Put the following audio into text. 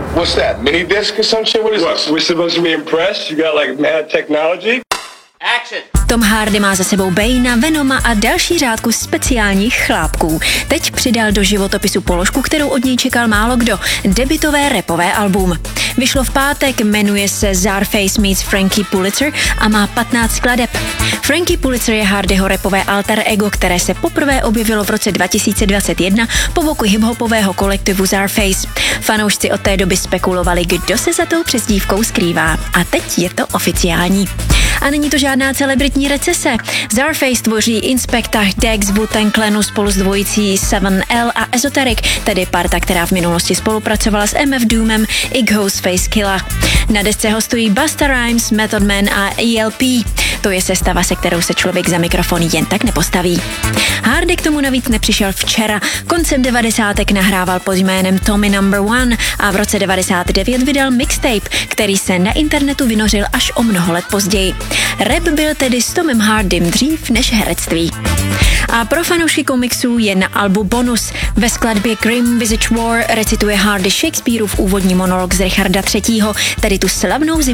What's that? Mini disc or some shit? What is this? We're supposed to be impressed. You got like mad technology. Action. Tom Hardy má za sebou Banea, Venoma a další řádku speciálních chlápků. Teď přidal do životopisu položku, kterou od něj čekal málo kdo. Debutové rapové album. Vyšlo v pátek, jmenuje se Czarface meets Frankie Pulitzer a má 15 skladeb. Frankie Pulitzer je Hardyho rapové alter ego, které se poprvé objevilo v roce 2021 po boku hiphopového kolektivu Czarface. Fanoušci od té doby spekulovali, kdo se za tou přezdívkou skrývá. A teď je to oficiální. A není to žádná celebritní recese. Czarface tvoří Inspecta, Dex, Wu-Tang Clanu spolu s dvojicí 7L a Esoteric, tedy parta, která v minulosti spolupracovala s MF Doomem i Ghostface Killah. Na desce hostují Busta Rhymes, Method Man a ELP. To je sestava, se kterou se člověk za mikrofon jen tak nepostaví. Hardy k tomu navíc nepřišel včera. Koncem 90. nahrával pod jménem Tommy No. 1 a v roce 99 vydal mixtape, který se na internetu vynořil až o mnoho let později. Rap byl tedy s Tomem Hardym dřív než herectví. A pro fanoušky komiksů je na albu bonus. Ve skladbě Grim Visage War recituje Hardy Shakespeareův úvodní monolog z Richarda III., tedy tu slavnou